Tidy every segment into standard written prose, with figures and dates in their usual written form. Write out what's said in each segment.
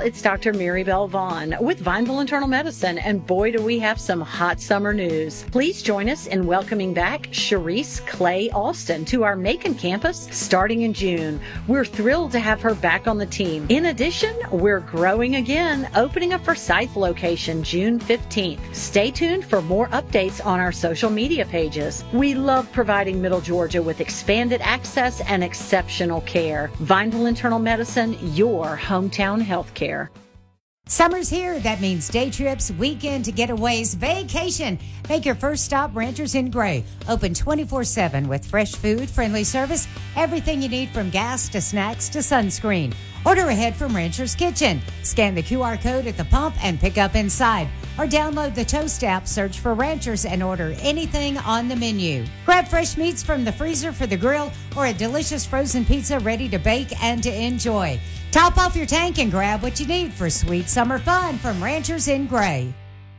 it's Dr. Maribel Vaughn with Vineville Internal Medicine, and boy, do we have some hot summer news. Please join us in welcoming back Sharice Clay Alston to our Macon campus starting in June. We're thrilled to have her back on the team. In addition, we're growing again, opening a Forsyth location June 15th. Stay tuned for more updates on our social media pages. We love providing Middle Georgia with expanded access and exceptional care. Vineville Internal Medicine, your hometown health care. Summer's here. That means day trips, weekend getaways, vacation. Make your first stop Ranchers in Gray. Open 24/7 with fresh food, friendly service, everything you need from gas to snacks to sunscreen. Order ahead from Rancher's Kitchen. Scan the QR code at the pump and pick up inside. Or download the Toast app, search for Ranchers, and order anything on the menu. Grab fresh meats from the freezer for the grill or a delicious frozen pizza ready to bake and to enjoy. Top off your tank and grab what you need for sweet summer fun from Ranchers in Gray.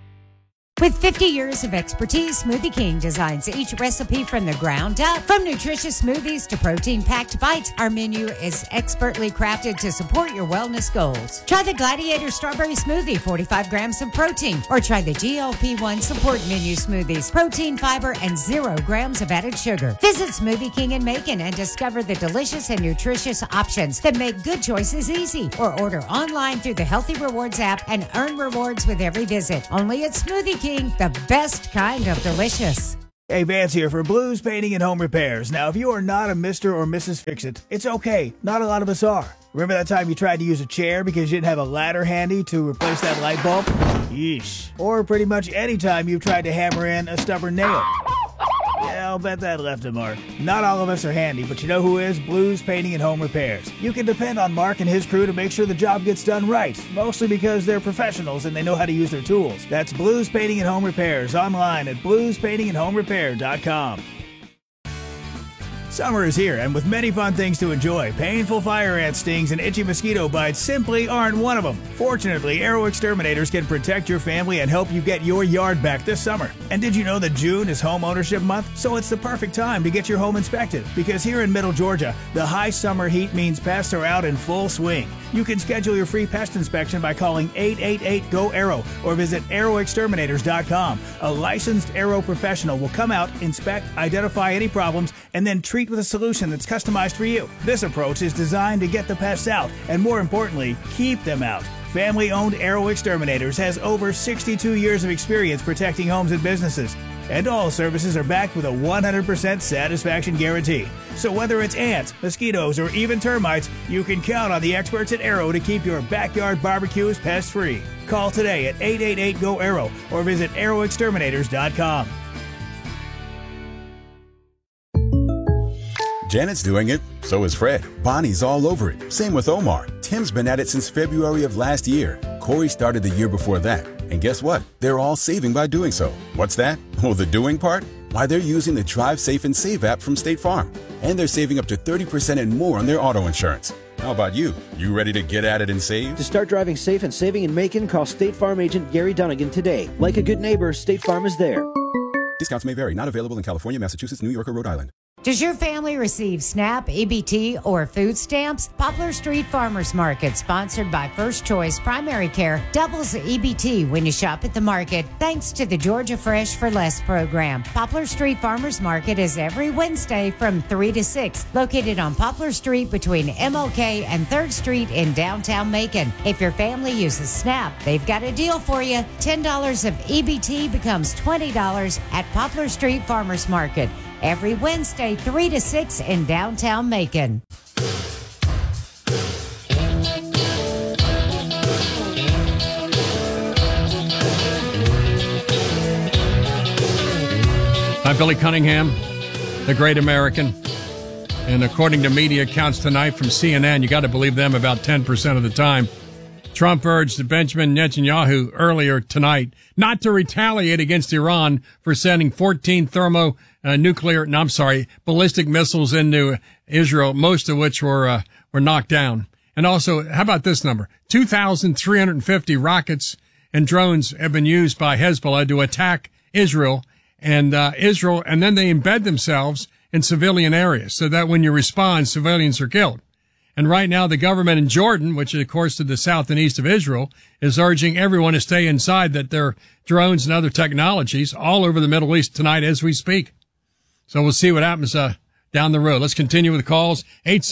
With 50 years of expertise, Smoothie King designs each recipe from the ground up. From nutritious smoothies to protein-packed bites, our menu is expertly crafted to support your wellness goals. Try the Gladiator Strawberry Smoothie, 45 grams of protein, or try the GLP-1 Support Menu Smoothies, protein, fiber, and 0 grams of added sugar. Visit Smoothie King in Macon and discover the delicious and nutritious options that make good choices easy. Or order online through the Healthy Rewards app and earn rewards with every visit. Only at Smoothie King, the best kind of delicious. Hey, Vance here for Blues Painting and Home Repairs. Now, if you are not a Mr. or Mrs. Fix-It, it's okay. Not a lot of us are. Remember that time you tried to use a chair because you didn't have a ladder handy to replace that light bulb? Yeesh. Or pretty much any time you've tried to hammer in a stubborn nail. Yeah, I'll bet that left a mark. Not all of us are handy, but you know who is? Blues Painting and Home Repairs. You can depend on Mark and his crew to make sure the job gets done right, mostly because they're professionals and they know how to use their tools. That's Blues Painting and Home Repairs, online at bluespaintingandhomerepair.com. Summer is here, and with many fun things to enjoy, painful fire ant stings and itchy mosquito bites simply aren't one of them. Fortunately, Arrow Exterminators can protect your family and help you get your yard back this summer. And did you know that June is Home Ownership Month? So it's the perfect time to get your home inspected, because here in Middle Georgia, the high summer heat means pests are out in full swing. You can schedule your free pest inspection by calling 888-GO-ARROW or visit arrowexterminators.com. A licensed Arrow professional will come out, inspect, identify any problems, and then treat with a solution that's customized for you. This approach is designed to get the pests out and, more importantly, keep them out. Family-owned Arrow Exterminators has over 62 years of experience protecting homes and businesses. And all services are backed with a 100% satisfaction guarantee. So whether it's ants, mosquitoes, or even termites, you can count on the experts at Arrow to keep your backyard barbecues pest-free. Call today at 888-GO-ARROW or visit arrowexterminators.com. Janet's doing it, so is Fred. Bonnie's all over it. Same with Omar. Tim's been at it since February of last year. Corey started the year before that. And guess what? They're all saving by doing so. What's that? Oh, the doing part? Why, they're using the Drive Safe and Save app from State Farm. And they're saving up to 30% and more on their auto insurance. How about you? You ready to get at it and save? To start driving safe and saving in Macon, call State Farm agent Gary Dunnigan today. Like a good neighbor, State Farm is there. Discounts may vary. Not available in California, Massachusetts, New York, or Rhode Island. Does your family receive SNAP, EBT, or food stamps? Poplar Street Farmers Market, sponsored by First Choice Primary Care, doubles the EBT when you shop at the market, thanks to the Georgia Fresh for Less program. Poplar Street Farmers Market is every Wednesday from 3 to 6, located on Poplar Street between MLK and 3rd Street in downtown Macon. If your family uses SNAP, they've got a deal for you. $10 of EBT becomes $20 at Poplar Street Farmers Market. Every Wednesday, 3 to 6 in downtown Macon. I'm Billy Cunningham, the great American. And according to media accounts tonight from CNN, you got to believe them about 10% of the time, Trump urged Benjamin Netanyahu earlier tonight not to retaliate against Iran for sending 14 ballistic missiles into Israel, most of which were knocked down. And also, how about this number? 2,350 rockets and drones have been used by Hezbollah to attack Israel, and then they embed themselves in civilian areas so that when you respond, civilians are killed. And right now, the government in Jordan, which is, of course, to the south and east of Israel, is urging everyone to stay inside, that there are drones and other technologies all over the Middle East tonight as we speak. So we'll see what happens down the road. Let's continue with the calls.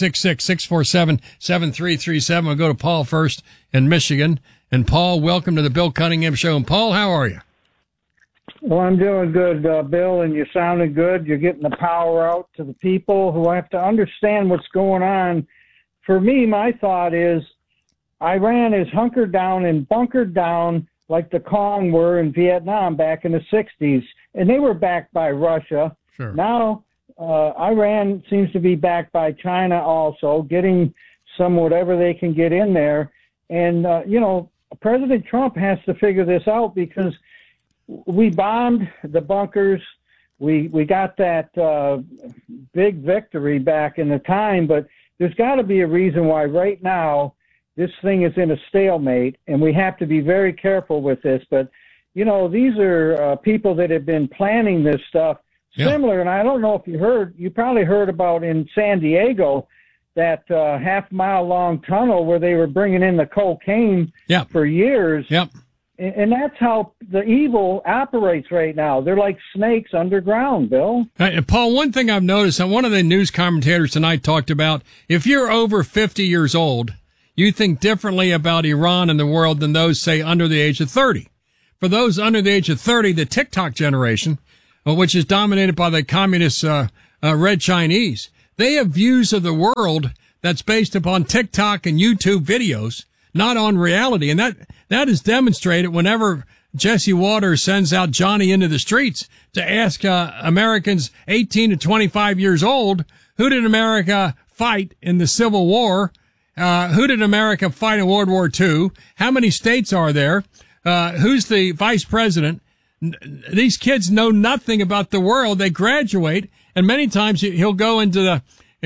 866-647-7337. We'll go to Paul first in Michigan. And Paul, welcome to the Bill Cunningham Show. And Paul, how are you? Well, I'm doing good, Bill, and you're sounding good. You're getting the power out to the people who have to understand what's going on. For me, my thought is Iran is hunkered down and bunkered down like the Kong were in Vietnam back in the 60s, and they were backed by Russia. Sure. Now, Iran seems to be backed by China also, getting some whatever they can get in there. And, President Trump has to figure this out, because we bombed the bunkers. We got that big victory back in the time, but there's got to be a reason why right now this thing is in a stalemate, and we have to be very careful with this. But, these are people that have been planning this stuff. Yeah. Similar, and I don't know if you probably heard about in San Diego, that half-mile-long tunnel where they were bringing in the cocaine for years. Yep. And that's how the evil operates right now. They're like snakes underground, Bill. Paul, one thing I've noticed, and one of the news commentators tonight talked about, if you're over 50 years old, you think differently about Iran and the world than those, say, under the age of 30. For those under the age of 30, the TikTok generation, which is dominated by the communist Red Chinese, they have views of the world that's based upon TikTok and YouTube videos, not on reality. And that is demonstrated whenever Jesse Waters sends out Johnny into the streets to ask Americans 18 to 25 years old, who did America fight in the Civil War? Who did America fight in World War II? How many states are there? Who's the vice president? These kids know nothing about the world. They graduate, and many times he'll go into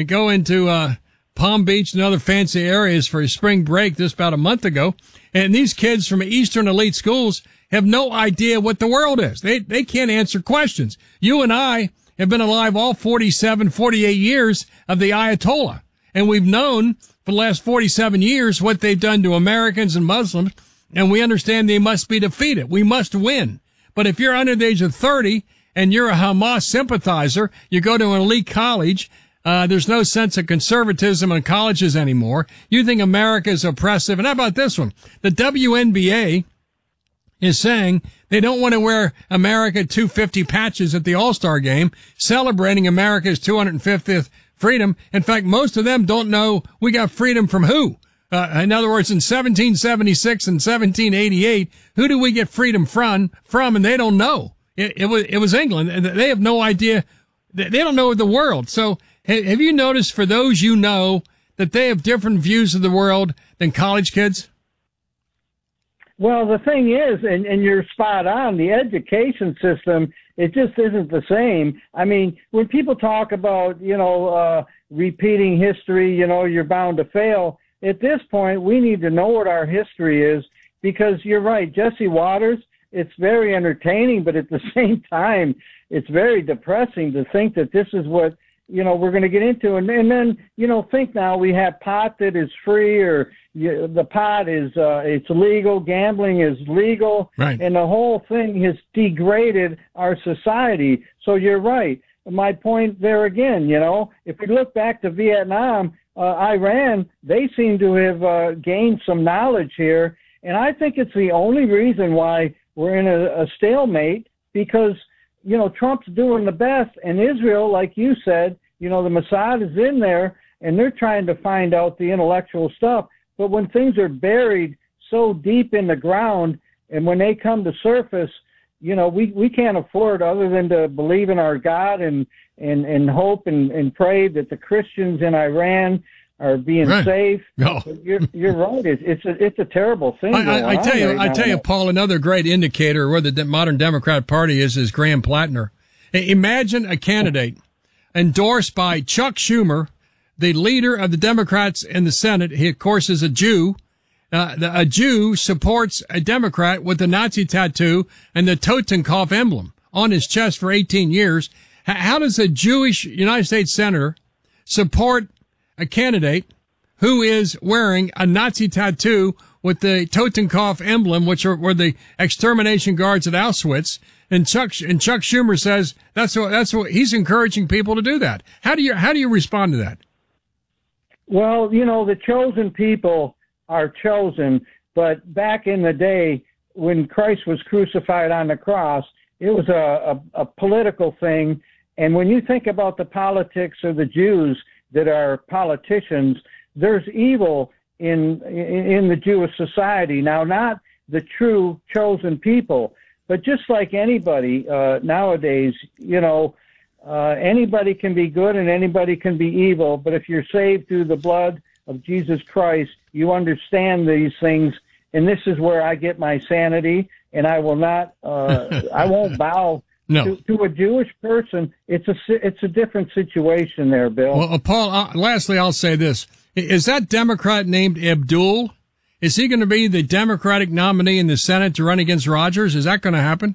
Palm Beach and other fancy areas for his spring break just about a month ago. And these kids from Eastern elite schools have no idea what the world is. They can't answer questions. You and I have been alive all 47, 48 years of the Ayatollah. And we've known for the last 47 years what they've done to Americans and Muslims. And we understand they must be defeated. We must win. But if you're under the age of 30 and you're a Hamas sympathizer, you go to an elite college, there's no sense of conservatism in colleges anymore. You think America is oppressive. And how about this one? The WNBA is saying they don't want to wear America 250 patches at the All-Star game, celebrating America's 250th freedom. In fact, most of them don't know we got freedom from who. In other words, in 1776 and 1788, who do we get freedom from? And they don't know. It was England. They have no idea. They don't know the world. So have you noticed, for those you know, that they have different views of the world than college kids? Well, the thing is, and you're spot on, the education system, it just isn't the same. I mean, when people talk about, repeating history, you're bound to fail. At this point, we need to know what our history is, because you're right, Jesse Waters, it's very entertaining, but at the same time, it's very depressing to think that this is what, we're going to get into. And then, think now we have pot that is free, or the pot is, it's legal, gambling is legal, right. And the whole thing has degraded our society. So you're right. My point there again, if we look back to Vietnam, Iran, they seem to have gained some knowledge here. And I think it's the only reason why we're in a stalemate, because, Trump's doing the best. And Israel, like you said, the Mossad is in there, and they're trying to find out the intellectual stuff. But when things are buried so deep in the ground, and when they come to surface, we can't afford other than to believe in our God and hope and pray that the Christians in Iran are being safe. No. You're right. It's a terrible thing. I tell you, Paul, another great indicator of where the modern Democrat Party is Graham Plattner. Imagine a candidate endorsed by Chuck Schumer, the leader of the Democrats in the Senate. He, of course, is a Jew. A Jew supports a Democrat with the Nazi tattoo and the Totenkopf emblem on his chest for 18 years. How does a Jewish United States senator support a candidate who is wearing a Nazi tattoo with the Totenkopf emblem, which were the extermination guards at Auschwitz. And Chuck Schumer says that's what he's encouraging people to do that. How do you respond to that? Well, the chosen people are chosen, but back in the day when Christ was crucified on the cross, it was a political thing. And when you think about the politics of the Jews that are politicians, there's evil in the Jewish society. Now, not the true chosen people, but just like anybody nowadays, anybody can be good and anybody can be evil. But if you're saved through the blood of Jesus Christ, you understand these things. And this is where I get my sanity, and I will not, I won't bow to a Jewish person. It's a different situation there, Bill. Well, Paul, lastly, I'll say this. Is that Democrat named Abdul? Is he going to be the Democratic nominee in the Senate to run against Rogers? Is that going to happen?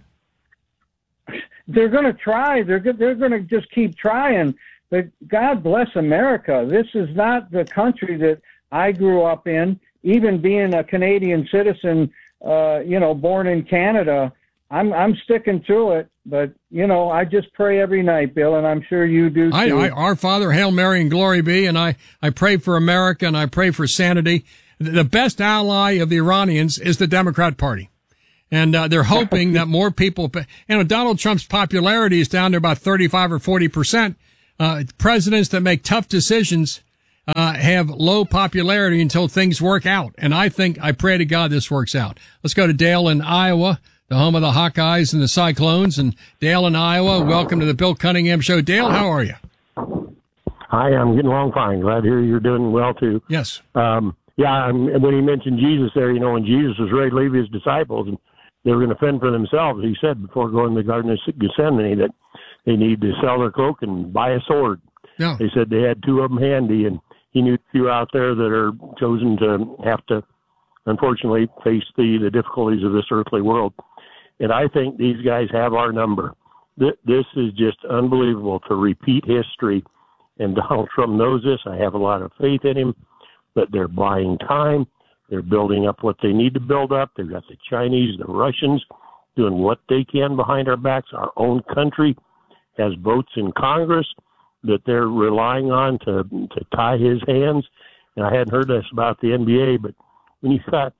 They're going to try. They're going to just keep trying. But God bless America. This is not the country that I grew up in. Even being a Canadian citizen, born in Canada, I'm sticking to it. But, I just pray every night, Bill, and I'm sure you do too. Our Father, Hail Mary and Glory be, and I pray for America and I pray for sanity. The best ally of the Iranians is the Democrat Party. And they're hoping that more people, Donald Trump's popularity is down to about 35 or 40%. Presidents that make tough decisions have low popularity until things work out. And I pray to God this works out. Let's go to Dale in Iowa, the home of the Hawkeyes and the Cyclones. And Dale in Iowa, welcome to the Bill Cunningham Show. Dale, how are you? Hi, I'm getting along fine. Glad to hear you're doing well, too. Yes. When he mentioned Jesus there, when Jesus was ready to leave his disciples and they were going to fend for themselves, he said before going to the Garden of Gethsemane that they need to sell their cloak and buy a sword. Yeah. They said they had two of them handy, and he knew a few out there that are chosen to have to, unfortunately, face the difficulties of this earthly world. And I think these guys have our number. This is just unbelievable to repeat history, and Donald Trump knows this. I have a lot of faith in him, but they're buying time. They're building up what they need to build up. They've got the Chinese, the Russians doing what they can behind our backs. Our own country has votes in Congress that they're relying on to tie his hands. And I hadn't heard this about the NBA, but when you've got,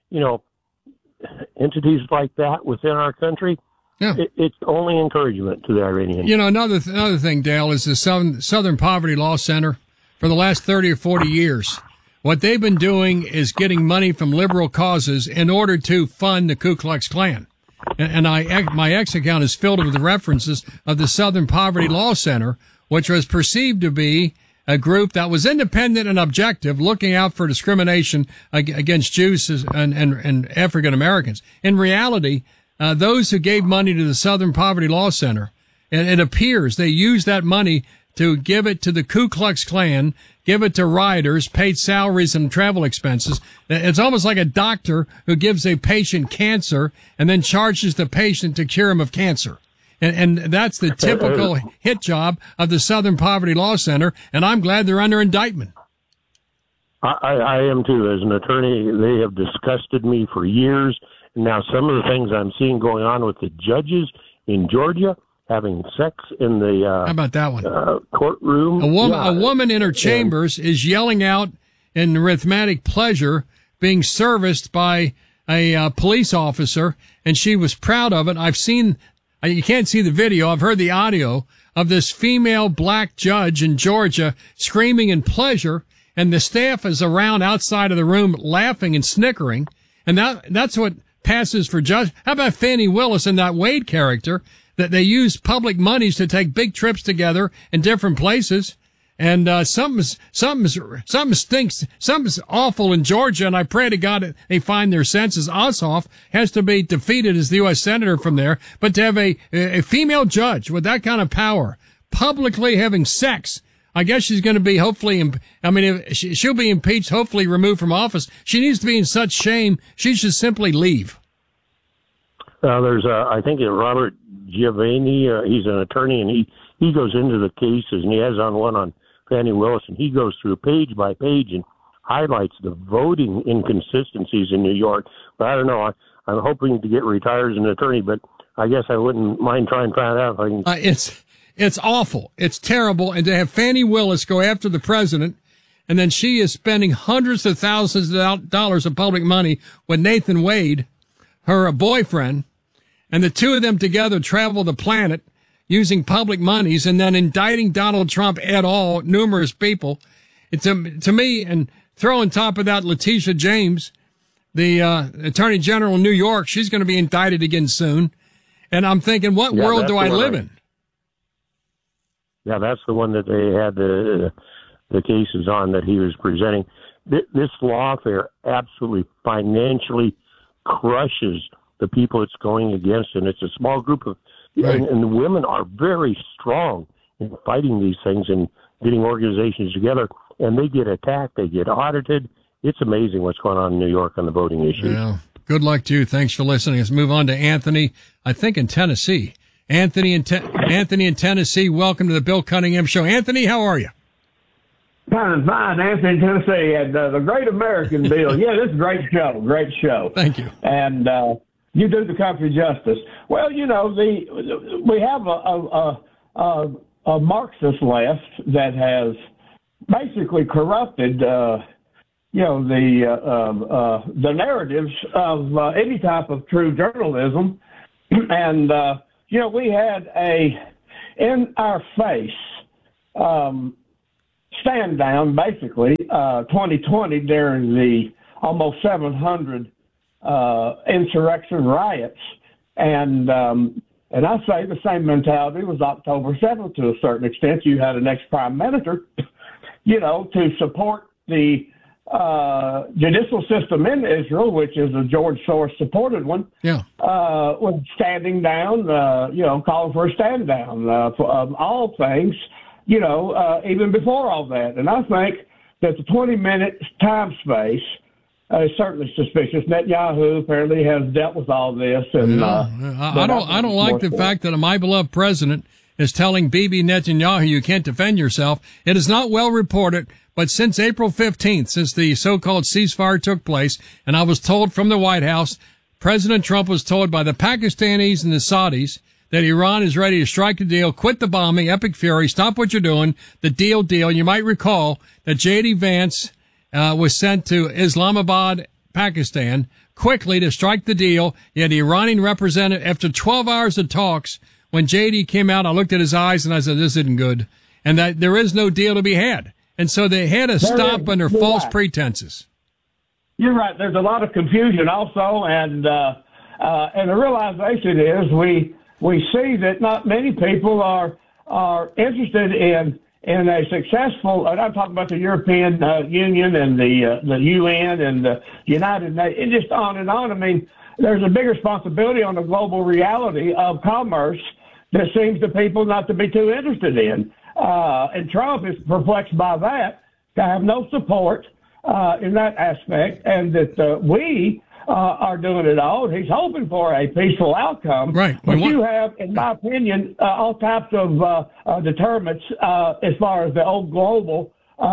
entities like that within our country, it's only encouragement to the Iranians. Another thing, Dale, is the Southern Poverty Law Center for the last 30 or 40 years. What they've been doing is getting money from liberal causes in order to fund the Ku Klux Klan. And my X account is filled with the references of the Southern Poverty Law Center, which was perceived to be a group that was independent and objective, looking out for discrimination against Jews and African Americans. In reality, those who gave money to the Southern Poverty Law Center, and it appears they used that money to give it to the Ku Klux Klan, give it to rioters, paid salaries and travel expenses. It's almost like a doctor who gives a patient cancer and then charges the patient to cure him of cancer. And that's the typical hit job of the Southern Poverty Law Center, and I'm glad they're under indictment. I am too. As an attorney, they have disgusted me for years. And now some of the things I'm seeing going on with the judges in Georgia, having sex in the how about that one? Courtroom. A woman in her chambers is yelling out in arithmetic pleasure, being serviced by a police officer, and she was proud of it. I've seen, you can't see the video, I've heard the audio of this female black judge in Georgia screaming in pleasure, and the staff is around outside of the room laughing and snickering, and that's what passes for judge. How about Fannie Willis and that Wade character? That they use public monies to take big trips together in different places. And, something stinks. Something's awful in Georgia. And I pray to God that they find their senses. Ossoff has to be defeated as the U.S. Senator from there. But to have a female judge with that kind of power publicly having sex, I guess she's going to be she'll be impeached, hopefully removed from office. She needs to be in such shame. She should simply leave. There's I think Robert Giovanni, he's an attorney, and he goes into the cases, and he has on Fannie Willis, and he goes through page by page and highlights the voting inconsistencies in New York. But I don't know. I'm hoping to get retired as an attorney, but I guess I wouldn't mind trying to find out if I can. It's awful. It's terrible. And to have Fannie Willis go after the president, and then she is spending hundreds of thousands of dollars of public money with Nathan Wade, her boyfriend, and the two of them together travel the planet using public monies and then indicting Donald Trump et al., numerous people. It's to me, and throw on top of that Letitia James, the Attorney General of New York, she's going to be indicted again soon. And I'm thinking, what world do I live in? Yeah, that's the one that they had the cases on that he was presenting. This lawfare absolutely financially crushes the people it's going against, and it's a small group of, right. and the women are very strong in fighting these things and getting organizations together, and they get attacked, they get audited. It's amazing what's going on in New York on the voting issues. Yeah. Good luck to you. Thanks for listening. Let's move on to Anthony, I think in Tennessee. Anthony in Tennessee, welcome to the Bill Cunningham Show. Anthony, how are you? Fine, Anthony in Tennessee. And the Great American Bill. Yeah, this is a great show. Thank you. And you do the country justice. Well, you know, we have a Marxist left that has basically corrupted, the narratives of any type of true journalism. And, we had in our face stand down, basically, 2020 during the almost 700 insurrection riots. And I say the same mentality was October 7th to a certain extent. You had an ex-prime minister, to support the judicial system in Israel, which is a George Soros-supported one, was standing down, calling for a stand down of all things, even before all that. And I think that the 20-minute time space is certainly suspicious. Netanyahu apparently has dealt with all this. And I don't like the fact that my beloved president is telling Bibi Netanyahu you can't defend yourself. It is not well reported, but since April 15th, since the so-called ceasefire took place, and I was told from the White House, President Trump was told by the Pakistanis and the Saudis that Iran is ready to strike a deal, quit the bombing, epic fury, stop what you're doing, the deal. You might recall that J.D. Vance was sent to Islamabad, Pakistan, quickly to strike the deal. You had the Iranian representative, after 12 hours of talks, when J.D. came out, I looked at his eyes and I said, this isn't good, and that there is no deal to be had. And so they had to stop under false pretenses. You're right. There's a lot of confusion also, and the realization is we see that not many people are interested in a successful. And I'm talking about the European Union and the UN and the United Nations, and just on and on. I mean, there's a big responsibility on the global reality of commerce that seems to people not to be too interested in. And Trump is perplexed by that, to have no support in that aspect, and that we are doing it all. He's hoping for a peaceful outcome. Right. But you have, in my opinion, all types of determinants as far as the old global,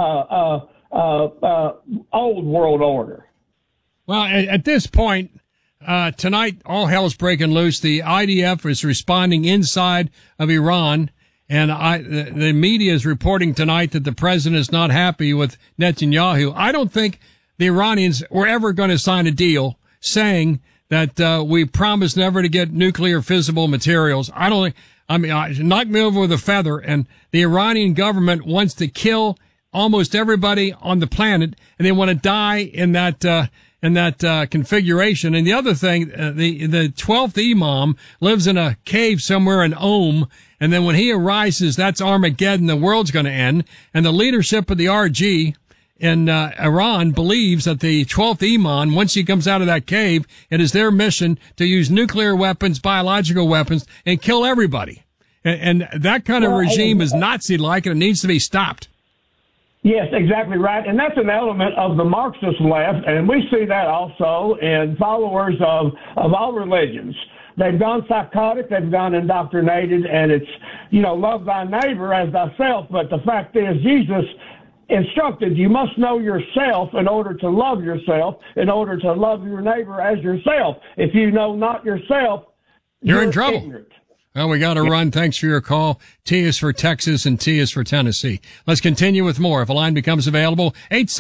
old world order. Well, at this point, tonight, all hell is breaking loose. The IDF is responding inside of Iran. And the media is reporting tonight that the president is not happy with Netanyahu. I don't think the Iranians were ever going to sign a deal saying that we promise never to get nuclear fissile materials. Knock me over with a feather. And the Iranian government wants to kill almost everybody on the planet, and they want to die in that configuration. And the other thing, the 12th Imam lives in a cave somewhere in Qom. And then when he arises, that's Armageddon. The world's going to end. And the leadership of the RG in Iran believes that the 12th Imam, once he comes out of that cave, it is their mission to use nuclear weapons, biological weapons, and kill everybody. And that kind of regime is Nazi-like, and it needs to be stopped. Yes, exactly right. And that's an element of the Marxist left, and we see that also in followers of all religions. They've gone psychotic, they've gone indoctrinated, and it's, love thy neighbor as thyself. But the fact is, Jesus instructed, you must know yourself in order to love yourself, in order to love your neighbor as yourself. If you know not yourself, you're in trouble. Ignorant. Well, we got to run. Thanks for your call. T is for Texas and T is for Tennessee. Let's continue with more. If a line becomes available,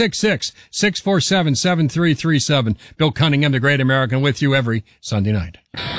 866-647-7337. Bill Cunningham, the Great American, with you every Sunday night.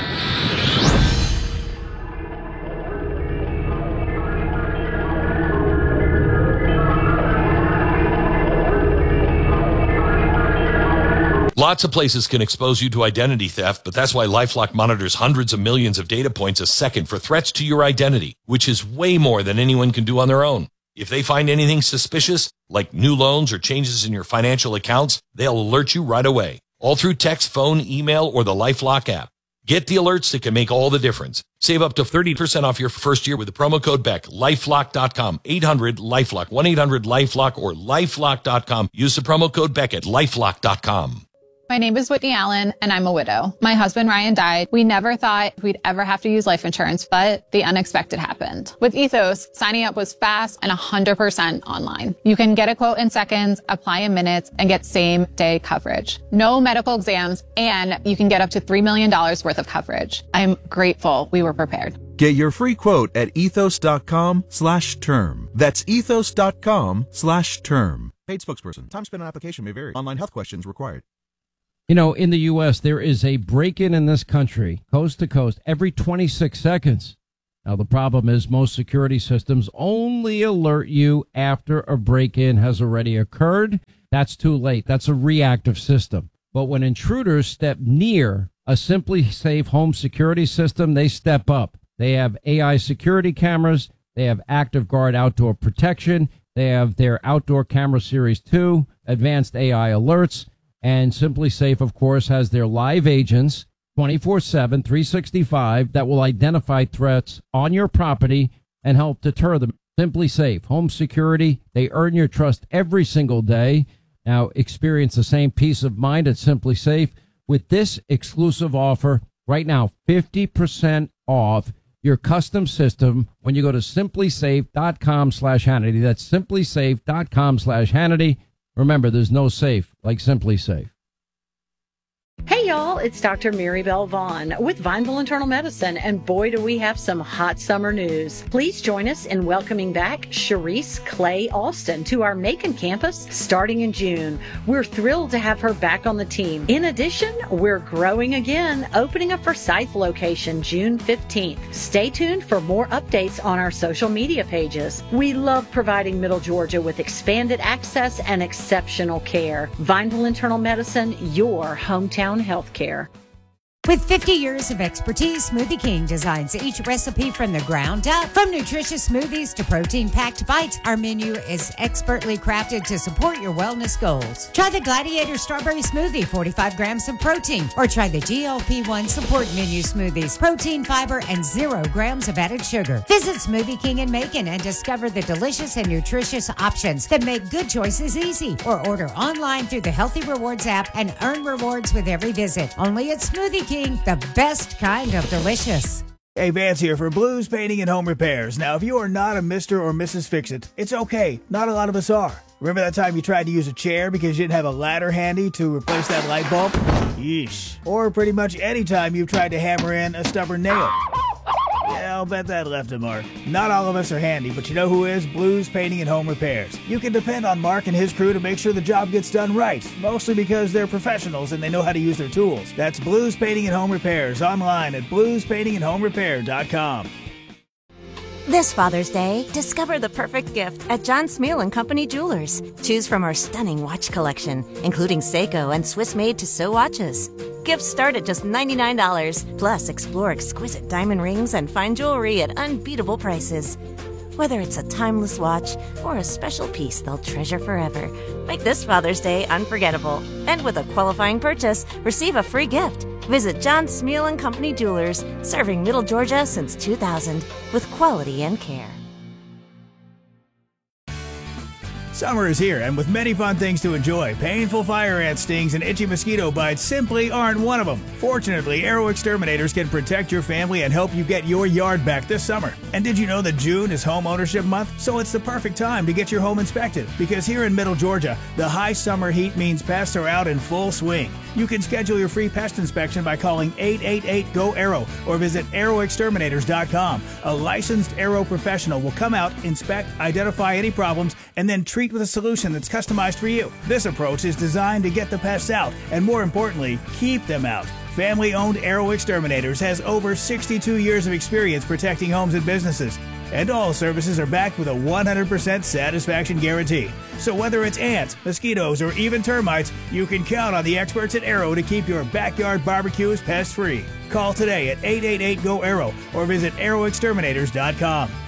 Lots of places can expose you to identity theft, but that's why LifeLock monitors hundreds of millions of data points a second for threats to your identity, which is way more than anyone can do on their own. If they find anything suspicious, like new loans or changes in your financial accounts, they'll alert you right away, all through text, phone, email, or the LifeLock app. Get the alerts that can make all the difference. Save up to 30% off your first year with the promo code BECK. LifeLock.com, 800-LifeLock, 1-800-LifeLock, or LifeLock.com. Use the promo code BECK at LifeLock.com. My name is Whitney Allen, and I'm a widow. My husband, Ryan, died. We never thought we'd ever have to use life insurance, but the unexpected happened. With Ethos, signing up was fast and 100% online. You can get a quote in seconds, apply in minutes, and get same-day coverage. No medical exams, and you can get up to $3 million worth of coverage. I'm grateful we were prepared. Get your free quote at ethos.com/term. That's ethos.com/term. Paid spokesperson. Time spent on application may vary. Online health questions required. You know, in the U.S., there is a break-in in this country, coast to coast, every 26 seconds. Now, the problem is most security systems only alert you after a break-in has already occurred. That's too late. That's a reactive system. But when intruders step near a Simply Safe home security system, they step up. They have AI security cameras. They have Active Guard outdoor protection. They have their Outdoor Camera Series 2, advanced AI alerts. And Simply Safe, of course, has their live agents 24/7, 365 that will identify threats on your property and help deter them. Simply Safe, home security. They earn your trust every single day. Now experience the same peace of mind at Simply Safe with this exclusive offer right now, 50% off your custom system when you go to simplysafe.com/Hannity. That's simplysafe.com/Hannity. Remember, there's no safe like Simply Safe. Hey y'all, it's Dr. Maribel Vaughn with Vineville Internal Medicine, and boy do we have some hot summer news. Please join us in welcoming back Sharice Clay Alston to our Macon campus starting in June. We're thrilled to have her back on the team. In addition, we're growing again, opening a Forsyth location June 15th. Stay tuned for more updates on our social media pages. We love providing Middle Georgia with expanded access and exceptional care. Vineville Internal Medicine, your hometown health care. With 50 years of expertise, Smoothie King designs each recipe from the ground up. From nutritious smoothies to protein-packed bites, our menu is expertly crafted to support your wellness goals. Try the Gladiator Strawberry Smoothie, 45 grams of protein, or try the GLP-1 Support Menu Smoothies, protein, fiber, and 0 grams of added sugar. Visit Smoothie King in Macon and discover the delicious and nutritious options that make good choices easy. Or order online through the Healthy Rewards app and earn rewards with every visit. Only at Smoothie King. The best kind of delicious. Hey, Vance here for Blues Painting and Home Repairs. Now, if you are not a Mr. or Mrs. Fix-It, it's okay. Not a lot of us are. Remember that time you tried to use a chair because you didn't have a ladder handy to replace that light bulb? Yeesh. Or pretty much any time you've tried to hammer in a stubborn nail. Yeah, I'll bet that left a mark. Not all of us are handy, but you know who is? Blues Painting and Home Repairs. You can depend on Mark and his crew to make sure the job gets done right, mostly because they're professionals and they know how to use their tools. That's Blues Painting and Home Repairs, online at bluespaintingandhomerepair.com. This Father's Day, discover the perfect gift at John Smeal & Company Jewelers. Choose from our stunning watch collection, including Seiko and Swiss-made Tissot watches. Gifts start at just $99. Plus, explore exquisite diamond rings and fine jewelry at unbeatable prices. Whether it's a timeless watch or a special piece they'll treasure forever, make this Father's Day unforgettable. And with a qualifying purchase, receive a free gift. Visit John Smeal & Company Jewelers, serving Middle Georgia since 2000 with quality and care. Summer is here, and with many fun things to enjoy, painful fire ant stings and itchy mosquito bites simply aren't one of them. Fortunately, Arrow Exterminators can protect your family and help you get your yard back this summer. And did you know that June is Home Ownership Month? So it's the perfect time to get your home inspected, because here in Middle Georgia, the high summer heat means pests are out in full swing. You can schedule your free pest inspection by calling 888-GO-ARROW or visit arrowexterminators.com. A licensed Arrow professional will come out, inspect, identify any problems, and then treat with a solution that's customized for you. This approach is designed to get the pests out and, more importantly, keep them out. Family-owned Arrow Exterminators has over 62 years of experience protecting homes and businesses. And all services are backed with a 100% satisfaction guarantee. So whether it's ants, mosquitoes, or even termites, you can count on the experts at Arrow to keep your backyard barbecues pest-free. Call today at 888-GO-ARROW or visit arrowexterminators.com.